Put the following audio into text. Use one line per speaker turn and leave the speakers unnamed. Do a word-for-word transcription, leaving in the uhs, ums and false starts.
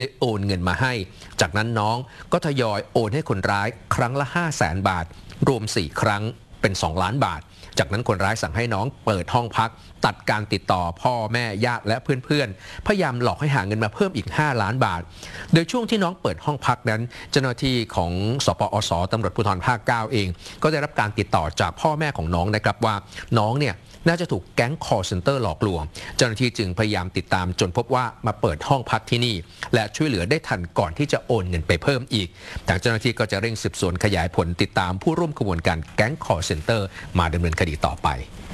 ได้โอนเงินมาให้จากนั้นน้องก็ทยอยโอนให้คนร้ายครั้งละ ห้าแสน บาทรวมสี่ครั้งเป็นสองล้านบาทจากนั้นคนร้ายสั่งให้น้องเปิดห้องพักตัดการติดต่อพ่อแม่ญาติและเพื่อนๆพยายามหลอกให้หาเงินมาเพิ่มอีกห้าล้านบาทโดยช่วงที่น้องเปิดห้องพักนั้นเจ้าหน้าที่ของสปอสตำรวจภูธรภาคเก้าเองก็ได้รับการติดต่อจากพ่อแม่ของน้องนะครับว่าน้องเนี่ยน่าจะถูกแก๊ง call center หลอกลวงเจ้าหน้าที่จึงพยายามติดตามจนพบว่ามาเปิดห้องพักที่นี่และช่วยเหลือได้ทันก่อนที่จะโอนเงินไปเพิ่มอีกทางเจ้าหน้าที่ก็จะเร่งสืบสวนขยายผลติดตามผู้ร่วมขบวนการแก๊ง call center มาดำเนินคดีต่อไป